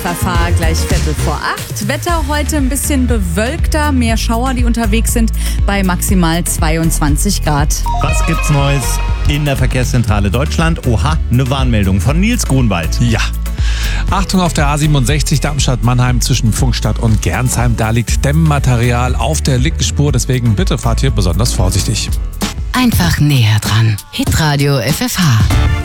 FFH gleich 7:45. Wetter heute ein bisschen bewölkter, mehr Schauer, die unterwegs sind, bei maximal 22 Grad. Was gibt's Neues in der Verkehrszentrale Deutschland? Oha, eine Warnmeldung von Nils Grunwald. Ja. Achtung auf der A67 Darmstadt-Mannheim zwischen Pfungstadt und Gernsheim. Da liegt Dämmmaterial auf der linken Spur, deswegen bitte fahrt hier besonders vorsichtig. Einfach näher dran. Hitradio FFH.